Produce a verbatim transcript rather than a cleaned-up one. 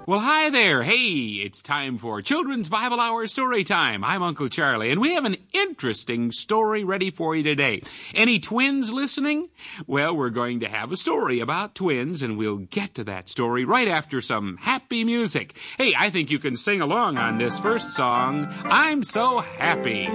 Well, hi there. Hey, it's time for Children's Bible Hour Story Time. I'm Uncle Charlie, and we have an interesting story ready for you today. Any twins listening? Well, we're going to have a story about twins, and we'll get to that story right after some happy music. Hey, I think you can sing along on this first song, I'm So Happy.